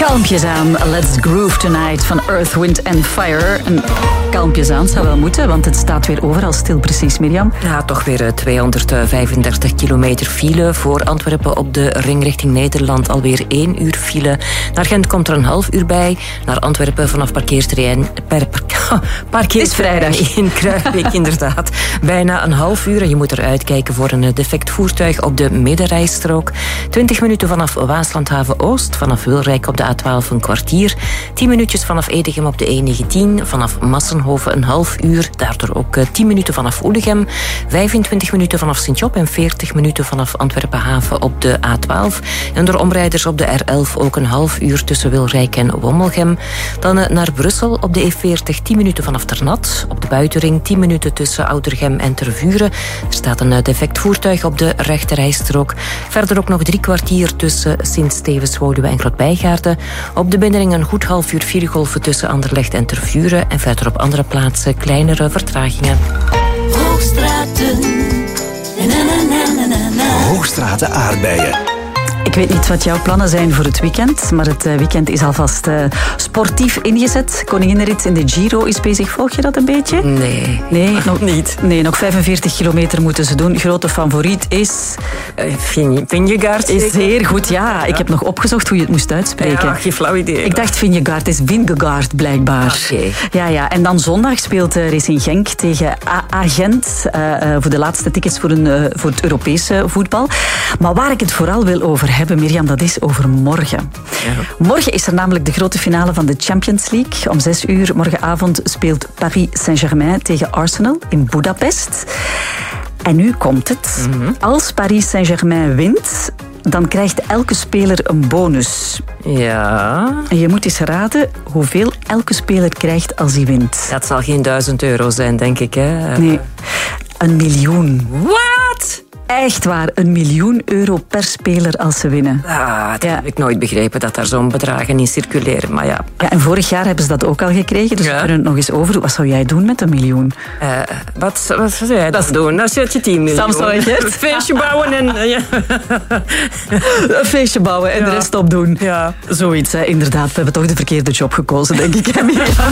Kalmpjes aan, Let's Groove Tonight van Earth, Wind and Fire. En kalmpjes aan zou wel moeten, want het staat weer overal stil precies, Mirjam. Ja, toch weer 235 kilometer file. Voor Antwerpen op de ring richting Nederland alweer 1 uur file. Naar Gent komt er een half uur bij. Naar Antwerpen vanaf parkeerterrein... Het is vrijdag. In Kruijbeek, inderdaad. Bijna een half uur en je moet eruit kijken voor een defect voertuig op de middenrijstrook. 20 minuten vanaf Waaslandhaven Oost, vanaf Wilrijk op de A12 een kwartier. 10 minuutjes vanaf Edegem op de E19, vanaf Massenhoven een half uur. Daardoor ook 10 minuten vanaf Oelegem, 25 minuten vanaf Sint-Job en 40 minuten vanaf Antwerpen-Haven op de A12. En door omrijders op de R11 ook een half uur tussen Wilrijk en Wommelgem. Dan naar Brussel op de E40, 10 minuten vanaf Ternat. Op de buitenring 10 minuten tussen Oudergem en Tervuren. Er staat een defect voertuig op de rechterrijstrook. Verder ook nog 3 kwartier tussen Sint-Stevens-Woluwe en Grootbijgaarden. Op de binnenring een goed half uur viergolven tussen Anderlecht en Tervuren. En verder op andere plaatsen kleinere vertragingen. Hoogstraten. Hoogstraten aardbeien. Ik weet niet wat jouw plannen zijn voor het weekend, maar het weekend is alvast sportief ingezet. Koninginnenrit in de Giro is bezig. Volg je dat een beetje? Nee, nog niet. Nee, nog 45 kilometer moeten ze doen. Grote favoriet is... Vingegaard. Is zeer goed, ja. Ik heb nog opgezocht hoe je het moest uitspreken. Ja, geen flauw idee. Ik dacht Vingegaard, is Vingegaard blijkbaar. Oké. Ja. En dan zondag speelt Racing Genk tegen Agent voor de laatste tickets voor het Europese voetbal. Maar waar ik het vooral wil over hebben, Mirjam, dat is over morgen. Ja. Morgen is er namelijk de grote finale van de Champions League. Om 6 uur morgenavond speelt Paris Saint-Germain tegen Arsenal in Budapest. En nu komt het. Als Paris Saint-Germain wint, dan krijgt elke speler een bonus. Ja. En je moet eens raden hoeveel elke speler krijgt als hij wint. Dat zal geen €1000 zijn, denk ik, hè? Nee, 1 miljoen. Wat? Echt waar, €1 miljoen per speler als ze winnen. Dat heb ik nooit begrepen, dat daar zo'n bedragen in circuleren. Maar ja. En vorig jaar hebben ze dat ook al gekregen, dus we kunnen het nog eens over. Wat zou jij doen met 1 miljoen? Wat zou jij dat doen? Dan zet je 10 miljoen. Een feestje bouwen en... Een feestje bouwen en de rest opdoen. Ja. Zoiets, hè. Inderdaad. We hebben toch de verkeerde job gekozen, denk ik.